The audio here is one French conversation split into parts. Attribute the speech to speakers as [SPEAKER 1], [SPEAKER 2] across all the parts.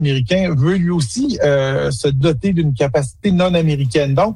[SPEAKER 1] américain veut lui aussi se doter d'une capacité non américaine. Donc,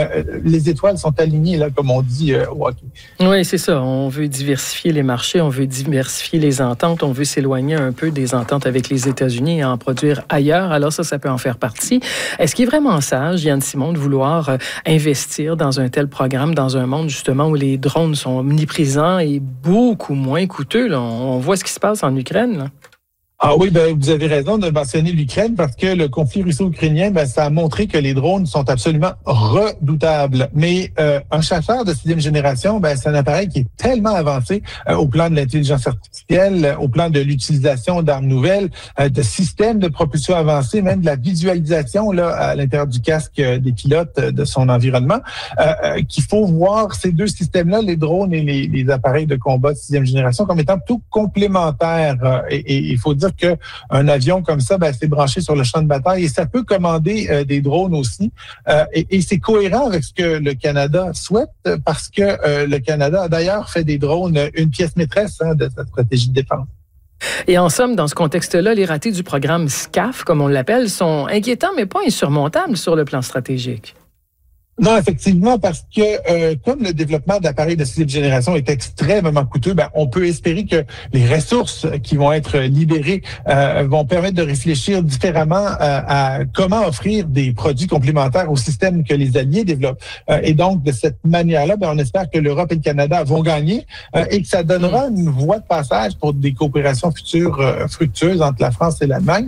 [SPEAKER 1] les étoiles sont alignées, là, comme on dit au hockey.
[SPEAKER 2] Oui, c'est ça. On veut diversifier les marchés, on veut diversifier les ententes, on veut s'éloigner un peu des ententes avec les États-Unis et en produire ailleurs. Alors ça peut en faire partie. Est-ce qu'il est vraiment sage, Yann Simon, de vouloir investir dans un tel programme, dans un monde justement où les drones sont omniprésents et beaucoup moins coûteux, là? On voit ce qui se passe en Ukraine, là.
[SPEAKER 1] Ah oui, vous avez raison de mentionner l'Ukraine parce que le conflit russo-ukrainien, ça a montré que les drones sont absolument redoutables. Mais un chasseur de 6e génération, c'est un appareil qui est tellement avancé au plan de l'intelligence artificielle, au plan de l'utilisation d'armes nouvelles, de systèmes de propulsion avancés, même de la visualisation là à l'intérieur du casque des pilotes de son environnement, qu'il faut voir ces deux systèmes-là, les drones et les appareils de combat de 6e génération, comme étant tout complémentaires. Et il faut dire qu'un avion comme ça, c'est branché sur le champ de bataille et ça peut commander des drones aussi. Et c'est cohérent avec ce que le Canada souhaite parce que le Canada a d'ailleurs fait des drones une pièce maîtresse de sa stratégie de défense.
[SPEAKER 2] Et en somme, dans ce contexte-là, les ratés du programme SCAF, comme on l'appelle, sont inquiétants mais pas insurmontables sur le plan stratégique.
[SPEAKER 1] Non, effectivement, parce que comme le développement d'appareils de 6e génération est extrêmement coûteux, on peut espérer que les ressources qui vont être libérées vont permettre de réfléchir différemment à comment offrir des produits complémentaires au système que les Alliés développent. Et donc, de cette manière-là, on espère que l'Europe et le Canada vont gagner et que ça donnera une voie de passage pour des coopérations futures fructueuses entre la France et l'Allemagne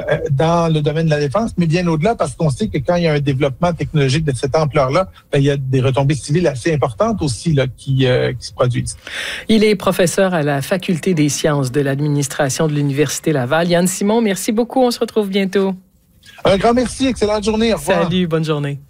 [SPEAKER 1] dans le domaine de la défense, mais bien au-delà, parce qu'on sait que quand il y a un développement technologique de cette ampleur-là, il y a des retombées civiles assez importantes aussi là, qui se produisent.
[SPEAKER 2] Il est professeur à la Faculté des sciences de l'administration de l'Université Laval. Yann Simon, merci beaucoup. On se retrouve bientôt.
[SPEAKER 1] Un grand merci. Excellente journée. Au revoir.
[SPEAKER 2] Salut, bonne journée.